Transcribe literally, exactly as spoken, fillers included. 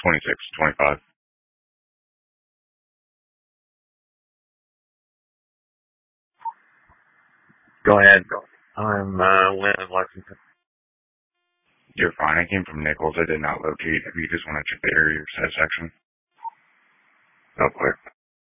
twenty-six, twenty-five. Go ahead. I'm uh, Lynn in Lexington. You're fine. I came from Nichols. I did not locate. If you just want to check the area section. Oh, clear.